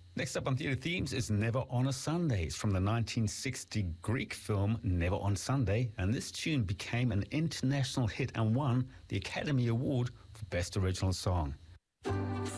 Next up on Theatre Themes is Never on a Sunday. It's from the 1960 Greek film Never on Sunday, and this tune became an international hit and won the Academy Award for Best Original Song.